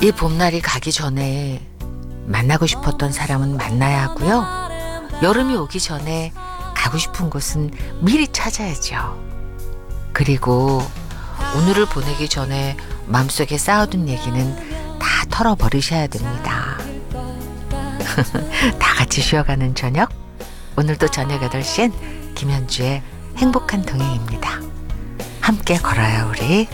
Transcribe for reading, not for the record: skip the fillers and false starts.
이 봄날이 가기 전에 만나고 싶었던 사람은 만나야 하고요. 여름이 오기 전에 가고 싶은 곳은 미리 찾아야죠. 그리고 오늘을 보내기 전에 마음속에 쌓아둔 얘기는 다 털어버리셔야 됩니다. 다 같이 쉬어가는 저녁. 오늘도 저녁 8시엔 김현주의 행복한 동행입니다. 함께 걸어요 우리.